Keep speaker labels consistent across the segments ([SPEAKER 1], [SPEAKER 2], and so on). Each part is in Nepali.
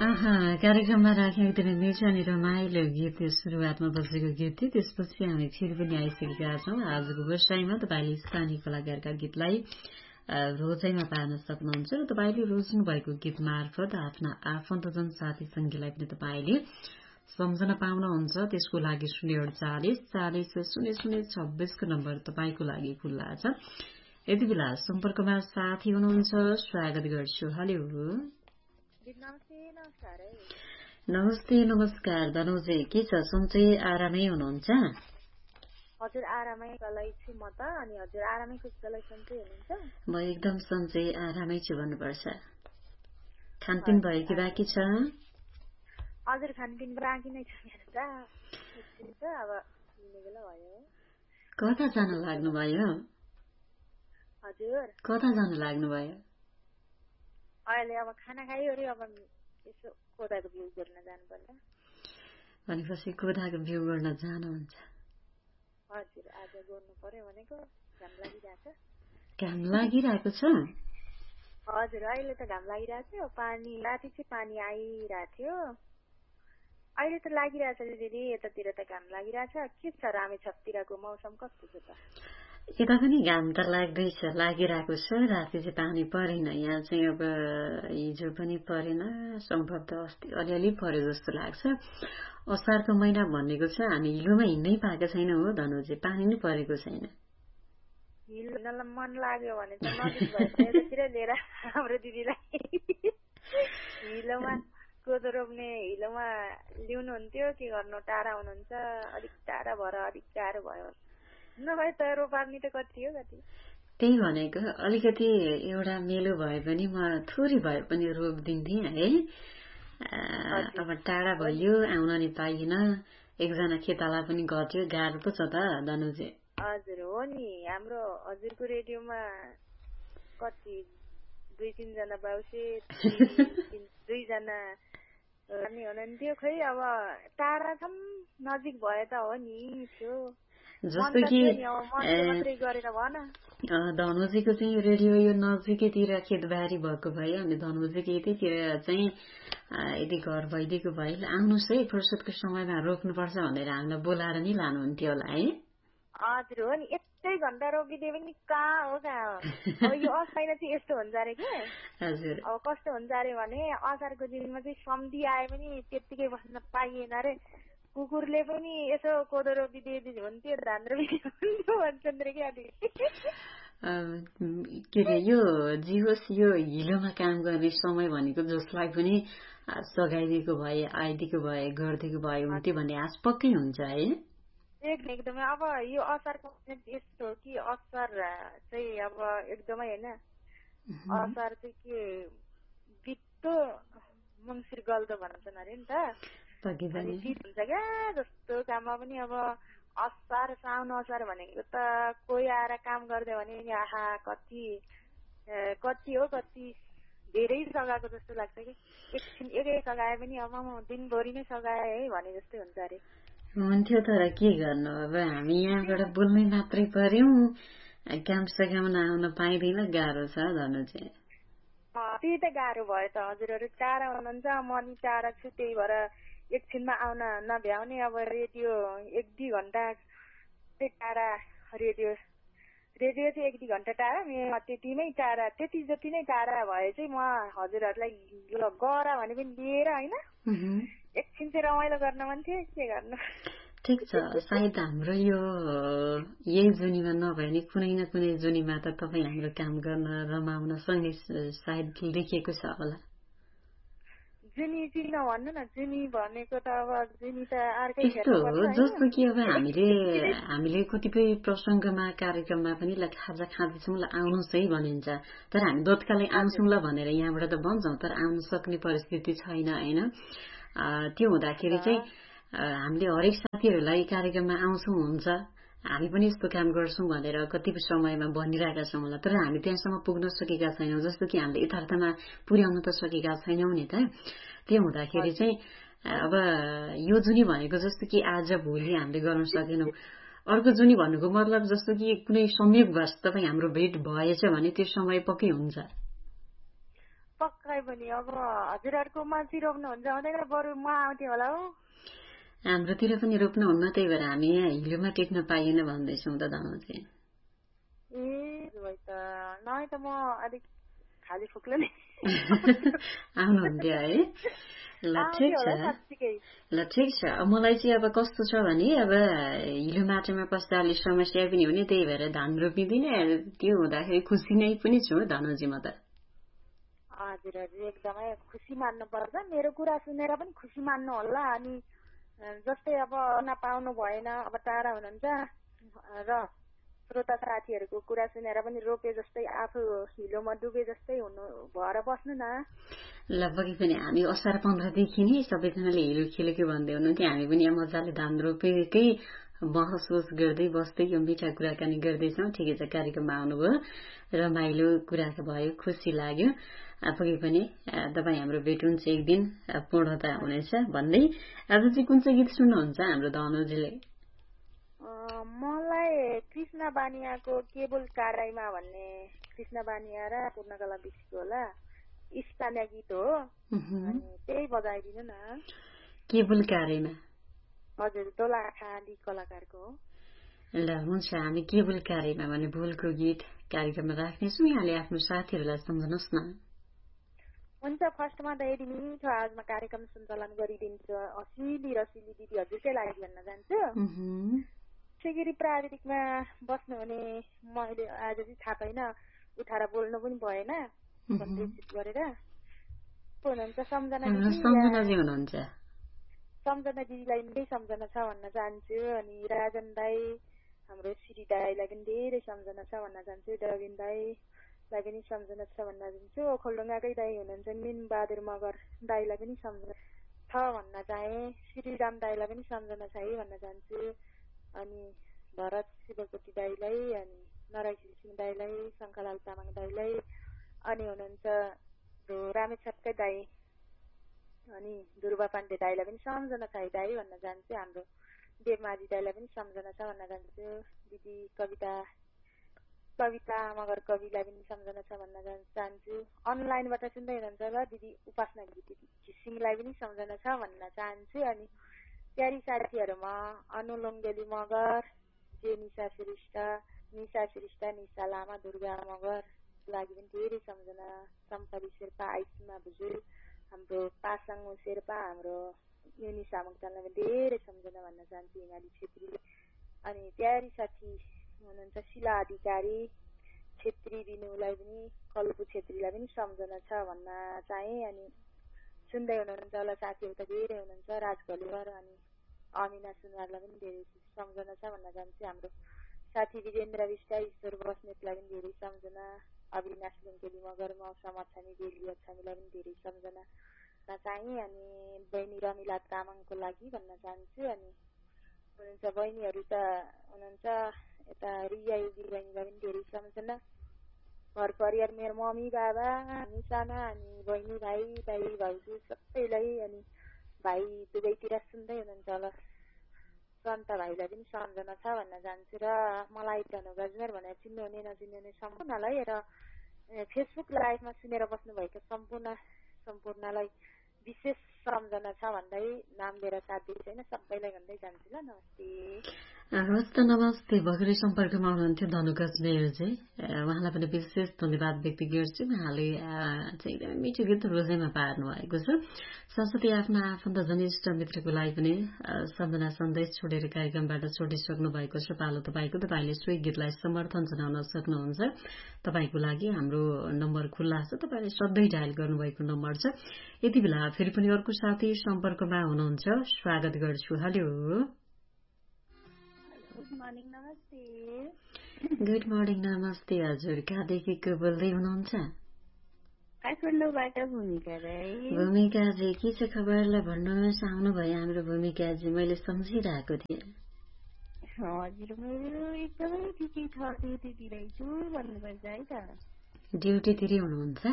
[SPEAKER 1] कार्यक्रममा राख्ने एकदमै मिठो अनि रमाइलो गीत सुरुवातमा बसेको गीत थियो। त्यसपछि हामी फेरि पनि आइसकेका छौँ। आजको व्यवसायमा तपाईँले स्थानीय कलाकारका गीतलाई रोजाइमा पार्न सक्नुहुन्छ र तपाईँले रोज्नु भएको गीत मार्फत आफ्ना आफन्तजन साथी सङ्गीलाई पनि तपाईँले सम्झन पाउनुहुन्छ। त्यसको लागि 04840400026 को नम्बर तपाईँको लागि खुल्ला छ। यति बेला सम्पर्कमा साथी हुनुहुन्छ, स्वागत गर्छु। हेलो, नमस्ते। नमस्कार धनुजी, के छ? सन्चै आरामै हुनुहुन्छ?
[SPEAKER 2] हजुर आरामै गलै छु म त। अनि हजुर आरामै कुशलै सन्चै हुनुहुन्छ?
[SPEAKER 1] म एकदम सन्चै आरामै छु भन्नुपर्छ। खानपिन भयो कि बाँकी छ?
[SPEAKER 2] हजुर खानपिन बाँकी नै छ मेरो त। अब लिने बेला भयो।
[SPEAKER 1] कता जान लाग्नुभयो?
[SPEAKER 2] हजुर
[SPEAKER 1] कता जान लाग्नुभयो?
[SPEAKER 2] अहिले अब खाना खाइवरी अब यसो कोदाको बिउ गर्न जानुपर्छ।
[SPEAKER 1] भनेपछि कोदाको बिउ गर्न जानुहुन्छ?
[SPEAKER 2] हजुर आज गर्नु पर्यो भनेको, घाम लागिरहेछ।
[SPEAKER 1] घाम लागिरहेको छ?
[SPEAKER 2] हजुर अहिले त घाम लागिरहेको थियो। पानी राति चाहिँ पानी आइरहेको थियो, अहिले त लागिरहेछ दिदी। यतातिर त घाम लागिरहेछ। के छ रामेछापतिरको मौसम कस्तो छ त?
[SPEAKER 1] यता पनि घाम त लाग्दैछ, लागिरहेको छ। राति चाहिँ पानी परेन, यहाँ चाहिँ अब हिजो पनि परेन, सम्भवतः अस्ति अलिअलि पर्यो जस्तो लाग्छ। असारको महिना भनेको छ, हामी हिलोमा हिँड्नै पाएको छैन हो धनुजी, पानी नै परेको छैन।
[SPEAKER 2] हिँड्नलाई मन लाग्यो भने त नजिक भएतिर लिएर हाम्रो दिदीलाई हिलोमा कोदो रोप्ने हिलोमा ल्याउनुहुन्थ्यो। के गर्नु, टाढा हुनुहुन्छ, अलिक टाढा भएर अलिक गाह्रो भयो। नभए त रोपार्ने त कति हो कति।
[SPEAKER 1] त्यही भनेको, अलिकति एउटा मेलो भए पनि म थोरै भए पनि रोपिदिन्थेँ है। अब टाढा भयो, आउन नि पाइएन। एकजना खेताला पनि घट्यो, गाह्रो पो छ त धनुजी।
[SPEAKER 2] हजुर हो नि, हाम्रो हजुरको रेडियोमा कति 2-3 जना बाउसे 2 जना अनि हुनुहुन्थ्यो। खै अब टाढा छौँ, नजिक भए त हो नि थियो।
[SPEAKER 1] जस्तो कि धनुजीको चाहिँ रेडियो यो नजिकैतिर खेतबारी भएको भए अनि धनुजीको यतैतिर चाहिँ यदि घर भइदिएको भए आउनुहोस् है, फुर्सदको समयमा रोप्नुपर्छ भनेर हामीलाई बोलाएर नि लानुहुन्थ्यो होला है।
[SPEAKER 2] हजुर हो नि, 1 घन्टा रोकिदिए पनि कहाँ हो कहाँ हो। अब यो असारमा चाहिँ यस्तो हुन्छ अरे के,
[SPEAKER 1] हजुर
[SPEAKER 2] अब कस्तो हुन्छ अरे भने असारको दिनमा चाहिँ सम्धि आए पनि त्यत्तिकै बस्न पाइएन अरे। कुकुरले पनि यसो कोदो रोपिदिए हुन्थ्यो, धान रोपिदिए भन्छन् रे क्या।
[SPEAKER 1] के अरे यो जे होस्, यो हिलोमा काम गर्ने समय भनेको जसलाई पनि सघाइदिएको भए, आइदिएको भए, गरिदिएको भए हुन्थ्यो भन्ने आश पक्कै हुन्छ है।
[SPEAKER 2] एकदमै। अब यो असारको यस्तो हो कि असार चाहिँ अब एकदमै होइन, असार चाहिँ के बित्तो मङ्सिर गल्दो भन्छन् अरे नि त। अनि शीत हुन्छ क्या जस्तो काममा पनि। अब असार साउन असार भनेको त कोही आएर काम गरिदियो भने आहा कति हो, कति धेरै सघाएको जस्तो लाग्छ कि। एकछिन एकै सघाए पनि अब म दिनभरि नै सघाएँ है भने जस्तै हुन्छ अरे।
[SPEAKER 1] हुन्थ्यो, तर के गर्नु, अब हामी यहाँबाट बोल्नै मात्रै पर्यौं, काम सघाउन आउन पाइँदैन, गाह्रो छ धनु चाहिँ।
[SPEAKER 2] त्यही त गाह्रो भयो त। हजुरहरू टाढा हुनुहुन्छ, म नि टाढा छु, त्यही भएर एकछिनमा आउन नभ्याउने। अब रेडियो 1-2 घन्टा चाहिँ टाढा, रेडियो चाहिँ 1-2 घन्टा टाढा, त्यति नै टाढा, त्यति जति नै टाढा भए चाहिँ म हजुरहरूलाई गर भने पनि लिएर होइन एकछिन चाहिँ रमाइलो गर्न मन थियो। के गर्नु,
[SPEAKER 1] ठिक छ। सायद हाम्रो यो यही जुनीमा नभए नि कुनै न कुनै जुनीमा त तपाईँ हाम्रो काम गर्न रमाउन सँगै सायद लेखिएको छ होला।
[SPEAKER 2] जुनी चाहिँ नभन्नु न, जुनी भनेको त अब जुनी त अर्कै
[SPEAKER 1] यस्तो हो जस्तो कि अब हामीले कतिपय प्रसङ्गमा कार्यक्रममा पनि ल खाजा खाँदैछौँ, ल आउनुहोस् है भनिन्छ, तर हामी तत्कालै आउँछौँ ल भनेर यहाँबाट त भन्छौँ, तर आउन सक्ने परिस्थिति छैन होइन। त्यो हुँदाखेरि चाहिँ हामीले हरेक साथीहरूलाई कार्यक्रममा आउँछौँ हुन्छ, हामी पनि यस्तो काम गर्छौँ भनेर कतिपय समयमा भनिरहेका छौँ होला, तर हामी त्यहाँसम्म पुग्न सकेका छैनौँ, जस्तो कि हामीले यथार्थमा पुर्याउन त सकेका छैनौँ नि त। त्यो हुँदाखेरि चाहिँ अब यो जुनी भनेको जस्तो कि आज भोलि हामीले गर्न सकेनौँ, अर्को जुनी भन्नुको मतलब जस्तो कि कुनै संयोगवश तपाईँ हाम्रो भेट भएछ भने त्यो समय पक्कै हुन्छ।
[SPEAKER 2] पक्कै पनि अब हजुरहरूको मान्छे रोप्नुहुन्छ हुँदैन बरु म आउँथेँ होला हौ।
[SPEAKER 1] हाम्रोतिर पनि रोप्नुहुन्न त्यही भएर हामी यहाँ हिलोमा टेक्न पाइएन भन्दैछौँ त धनु चाहिँ।
[SPEAKER 2] ए है त नै त म अलिक खाली फुक्लो नि
[SPEAKER 1] आउनुहुन्थ्यो है। ल ठिक छ ल ठिक छ। मलाई चाहिँ अब कस्तो छ भने अब हिलो माटोमा पस्दा अलिक समस्या पनि हुने त्यही भएर धान रोपिदिने त्यो हुँदाखेरि खुसी नै पनि छु धनुजी म त।
[SPEAKER 2] हजुर हजुर एकदमै खुसी मान्नु पर्छ मेरो कुरा सुनेर पनि खुसी मान्नु होला। अनि जस्तै अब नपाउनु भएन अब टाढा हुनुहुन्छ र श्रोता साथीहरूको कुरा सुनेर पनि रोपे जस्तै आफू हिलोमा डुबे जस्तै हुनु भएर बस्नु न।
[SPEAKER 1] ल पक्कै पनि हामी असार 15 देखि नै सबैजनाले हिलो खेलेको भन्दै हुनुहुन्थ्यो। हामी पनि यहाँ मजाले धान रोपेकै महसुस गर्दै बस्दै यो मिठा कुराकानी गर्दैछौँ। ठिकै छ कार्यक्रममा आउनुभयो रमाइलो कुरा भयो खुसी लाग्यो। पक्कै पनि तपाईँ हाम्रो भेट हुन्छ एक दिन पूर्णता हुनेछ भन्दै आज चाहिँ कुन चाहिँ गीत सुन्नुहुन्छ हाम्रो धनुजीले?
[SPEAKER 2] मलाई कृष्ण बानियाको केवल काराईमा भन्ने कृष्ण बानिया र पूर्णकला बिक्सीको होला स्थानीय गीत हो त्यही बजाइदिनु न।
[SPEAKER 1] केवल काराईमा
[SPEAKER 2] हजुर दोलाखाली कलाकारको हो।
[SPEAKER 1] ल हुन्छ हामी केवल काराईमा भने भुलको गीत कार्यक्रममा राख्नेछौँ। यहाँले आफ्नो साथीहरूलाई सम्झनुहोस् न।
[SPEAKER 2] हुन्छ फर्स्टमा त यदि मिठो आवाजमा कार्यक्रम सञ्चालन गरिदिन्छु असिली रसिली दिदी हजुरकै लागि भन्न चाहन्छु। सिगिरी प्राविधिकमा बस्नुहुने मैले आज चाहिँ थाहा पाइन उठाएर बोल्नु पनि भएन गरेर हुनुहुन्छ सम्झना
[SPEAKER 1] हुनुहुन्छ।
[SPEAKER 2] सम्झना दिदीलाई धेरै सम्झना छ भन्न चाहन्छु। अनि राजन दाई हाम्रो श्री दाईलाई पनि धेरै सम्झना छ भन्न चाहन्छु। डबिन दाईलाई पनि सम्झना छ भन्न चाहन्छु। ओखलढुङ्गाकै दाई हुनुहुन्छ मिन बहादुर मगर दाईलाई पनि सम्झना छ भन्न चाहे। श्रीराम दाईलाई पनि सम्झना छ है भन्न चाहन्छु। अनि भरत शिवकोटी दाईलाई अनि नराई सिंह दाईलाई शङ्खलाल तामाङ दाईलाई अनि हुनुहुन्छ रामेछापकै दाई अनि दुर्गा पाण्डे दाईलाई पनि सम्झना छ है दाई भन्न चाहन्छु। हाम्रो देवमाझी दाईलाई पनि सम्झना छ भन्न चाहन्छु। दिदी कविता मगर कविलाई पनि सम्झना छ भन्न चाहन्छु। अनलाइनबाट सुन्दै हुनुहुन्छ ल दिदी उपासना दिदी घिसिङलाई पनि सम्झना छ भन्न चाहन्छु। अनि प्यारी साथीहरूमा अनु लङ्गेली मगर जे निशा श्रेष्ठ निशा लामा दुर्गा मगर लागि पनि धेरै सम्झना। सम्परी शेर्पा आइसमा भुजेल हाम्रो पासाङ शेर्पा हाम्रो युनिसा मुक्तानलाई पनि धेरै सम्झना भन्न चाहन्छु हिमाली छेत्री। अनि प्यारी साथी हुनुहुन्छ शिला अधिकारी छेत्री बिनुलाई पनि कल्पु छेत्रीलाई पनि सम्झना छ भन्न चाहे। अनि सुन्दै हुनुहुन्छ होला साथीहरू त धेरै हुनुहुन्छ राज घलेवर अनि अमिना सुनवारलाई पनि धेरै सम्झना छ भन्न चाहन्छु। हाम्रो साथी वीरेन्द्र विष्ट ईश्वर बस्नेतलाई पनि धेरै सम्झना। अविनाश लुङ्गेली मगर मौसा मछामी बेली अछामीलाई पनि धेरै सम्झना चाहे। अनि बहिनी रमिला तामाङको लागि भन्न चाहन्छु। अनि हुनुहुन्छ बहिनीहरू त हुनुहुन्छ यता रिया युगी बहिनीलाई पनि धेरै सम्झना। घर परिवार मेरो मम्मी बाबा हामी साना अनि बहिनी भाइ भाउजू सबैलाई अनि भाइ दुवैतिर सुन्दै हुनुहुन्छ होला सन्त भाइलाई पनि सम्झना छ भन्न चाहन्छु। र मलाई धनु गजमेर भनेर चिन्नुहुने नचिन्नुहुने सम्पूर्णलाई र फेसबुक लाइभमा सुनेर बस्नुभएको सम्पूर्णलाई विशेष सम्झना छ भन्दै नाम लिएर साथ दिएको छैन सबैलाई भन्दै जान्छु ल। नमस्ते।
[SPEAKER 1] हस् त नमस्ते। भर्खरै सम्पर्कमा हुनुहुन्थ्यो धनु गजमेर चाहिँ उहाँलाई पनि विशेष धन्यवाद व्यक्त गर्छु। उहाँले चाहिँ एकदमै मिठो गीत रोजेमा पार्नु भएको छ। साथसाथै आफ्ना आफन्तजन इष्ट मित्रको लागि पनि सम्झना सन्देश छोडेर कार्यक्रमबाट छोडिसक्नु भएको छ। पालो तपाईँले सोही गीतलाई समर्थन जनाउन सक्नुहुन्छ। तपाईँको लागि हाम्रो नम्बर खुल्ला छ। तपाईँले सधैँ डायल गर्नुभएको नम्बर छ। यति बेला फेरि पनि अर्को साथी सम्पर्कमा हुनुहुन्छ स्वागत गर्छु। हेलो गुड मर्निङ नमस्ते हजुर कहाँदेखि को बोल्दै हुनुहुन्छ? भूमिकाजी के छ खबरलाई भन्नुहोस्। आउनुभयो हाम्रो भूमिकाजी मैले सम्झिरहेको थिएँ। ड्युटीतिरै हुनुहुन्छ?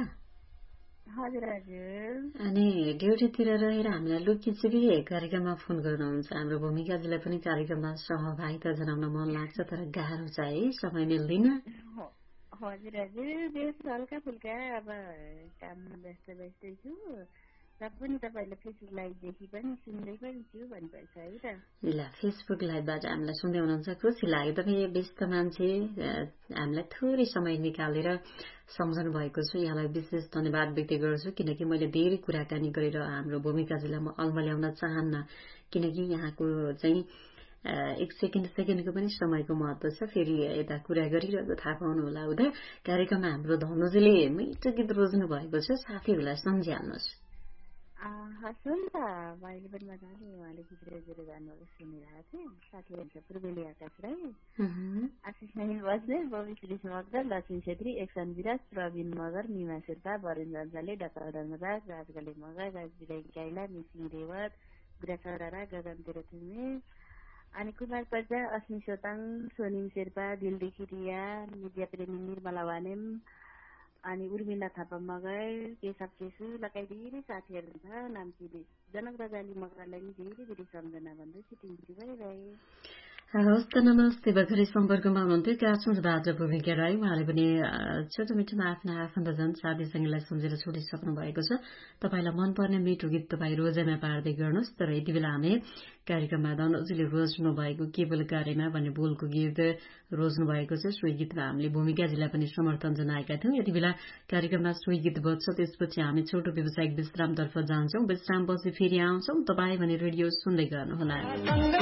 [SPEAKER 1] अनि ड्युटीतिर रहेर हामीलाई लुकीचुकी कार्यक्रममा फोन गर्नुहुन्छ। हाम्रो भूमिकाजीलाई पनि कार्यक्रममा सहभागिता जनाउन मन लाग्छ तर गाह्रो छ है समय मिल्दैन।
[SPEAKER 3] हजुर हजुर हल्का फुल्का अब काममा व्यस्तै छु र पनि तपाईँले फेसबुक लाइभदेखि पनि सुन्दै पनि छु भन्नुभएको छ है त।
[SPEAKER 1] ल फेसबुक लाइभबाट हामीलाई सुन्दै हुनुहुन्छ, खुसी लाग्यो। तपाईँ व्यस्त मान्छे, हामीलाई थोरै समय निकालेर सम्झनु भएको छ, यहाँलाई विशेष धन्यवाद व्यक्त गर्छु। किनकि मैले धेरै कुराकानी गरेर हाम्रो भूमिकाजीलाई म अल्मल्याउन चाहन्न, किनकि यहाँको चाहिँ एक सेकेन्डको पनि समयको महत्व छ। फेरि यता कुरा गरिरहेको थाहा पाउनु होला हुँदा कार्यक्रममा हाम्रो धनुजीले मिठो गीत रोज्नु भएको छ, साथीहरूलाई सम्झिहाल्नुहोस्।
[SPEAKER 3] हुन्छ, मैले पनि मजाले उहाँले गीत रोजेर जानुभएको सुनिरहेको थिएँ। साथीहरू पूर्वेली आकाश राई, आशिष नाइन बस्ने, बबी श्री मगर, लक्ष्मी छेत्री, एकसन विराज, प्रवीण मगर, निमा शेर्पा, वरुण जन्जाले, डाक्टर धर्मराज, राजगले मगर, राजविराई काइला, मिसिङ रेवत, गुरा चौरारा, गगन तेह्रथुमे, अनि कुमार पर्जा, अस्मी सोताङ, सोनिम शेर्पा, दिलदेखि रिया, विद्या प्रेमी निर्मला वानेम, अनि उर्मिला थापा मगर, केशव केसु लगायत धेरै साथीहरू छ। नाम्ची जनक रजाली मगरलाई पनि धेरै धेरै सम्झना भन्दै सिटिङ भइरहे।
[SPEAKER 1] हवस् त, नमस्ते। भर्खरै सम्पर्कमा हुनुहुन्थ्यो काठमाडौँबाट भूमिका राई। उहाँले पनि छोटो मिठोमा आफ्ना आफन्तजन साथीसँगलाई सम्झेर छुटिसक्नु भएको छ। तपाईँलाई मनपर्ने मिठो गीत तपाईँ रोजाइमा पार्दै गर्नुहोस्। तर यति बेला हामी कार्यक्रममा धनुजीले रोज्नु भएको केवल कार्यमा भन्ने बोलको गीत रोज्नु भएको छ। सोही गीतमा हामीले भूमिकाजीलाई पनि समर्थन जनाएका थियौँ। यति बेला कार्यक्रममा सोही गीत बज्छ, त्यसपछि हामी छोटो व्यावसायिक विश्रामतर्फ जान्छौँ। विश्रामपछि फेरि आउँछौँ। तपाईँ भने रेडियो सुन्दै गर्नुहोला।